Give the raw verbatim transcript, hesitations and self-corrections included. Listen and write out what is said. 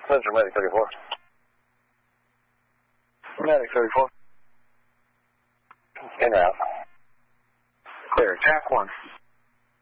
Center, Medic thirty-four. Medic thirty-four. In route. Clear, Jack one.